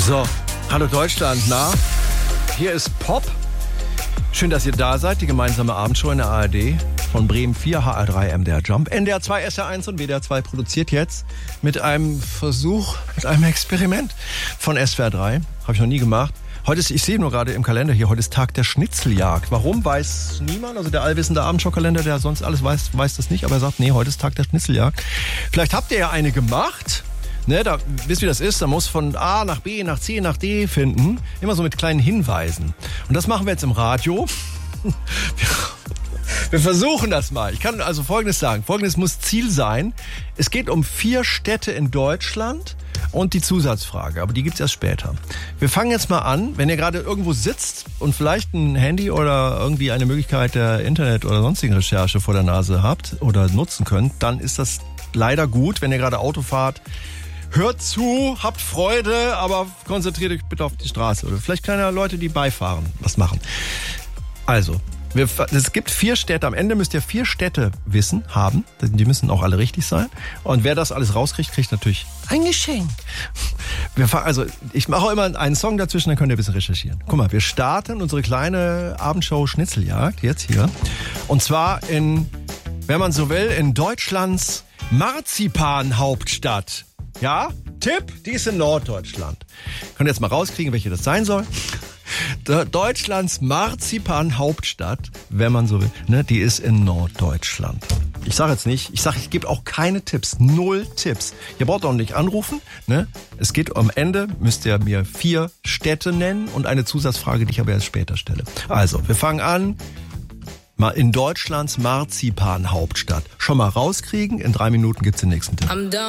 So, hallo Deutschland, na? Hier ist Pop. Schön, dass ihr da seid. Die gemeinsame Abendshow in der ARD von Bremen 4, HR3, MDR Jump. NDR 2, SR1 und WDR 2 produziert jetzt mit einem Versuch, mit einem Experiment von SWR 3. Habe ich noch nie gemacht. Heute ist, ich sehe nur gerade im Kalender hier, heute ist Tag der Schnitzeljagd. Warum, weiß niemand. Also der allwissende Abendschau-Kalender, der sonst alles weiß das nicht. Aber er sagt, nee, heute ist Tag der Schnitzeljagd. Vielleicht habt ihr ja eine gemacht. Ne, da, wisst ihr, wie das ist? Da muss von A nach B, nach C, nach D finden. Immer so mit kleinen Hinweisen. Und das machen wir jetzt im Radio. Wir versuchen das mal. Ich kann also Folgendes sagen. Folgendes muss Ziel sein. Es geht um 4 Städte in Deutschland und die Zusatzfrage. Aber die gibt's erst später. Wir fangen jetzt mal an. Wenn ihr gerade irgendwo sitzt und vielleicht ein Handy oder irgendwie eine Möglichkeit der Internet- oder sonstigen Recherche vor der Nase habt oder nutzen könnt, dann ist das leider gut, wenn ihr gerade Auto fahrt. Hört zu, habt Freude, aber konzentriert euch bitte auf die Straße. Oder vielleicht kleine Leute, die beifahren, was machen. Also, es gibt 4 Städte. Am Ende müsst ihr 4 Städte haben. Die müssen auch alle richtig sein. Und wer das alles rauskriegt, kriegt natürlich ein Geschenk. Ich mache auch immer einen Song dazwischen, dann könnt ihr ein bisschen recherchieren. Guck mal, wir starten unsere kleine Abendshow Schnitzeljagd jetzt hier. Und zwar in, wenn man so will, in Deutschlands Marzipanhauptstadt. Ja, Tipp, die ist in Norddeutschland. Könnt ihr jetzt mal rauskriegen, welche das sein soll? Deutschlands Marzipanhauptstadt, wenn man so will, ne, die ist in Norddeutschland. Ich gebe auch keine Tipps, 0 Tipps. Ihr braucht auch nicht anrufen, ne? Es geht am Ende, müsst ihr mir 4 Städte nennen und eine Zusatzfrage, die ich aber erst später stelle. Also, wir fangen an. Mal in Deutschlands Marzipanhauptstadt. Schon mal rauskriegen, in 3 Minuten gibt's den nächsten Tipp.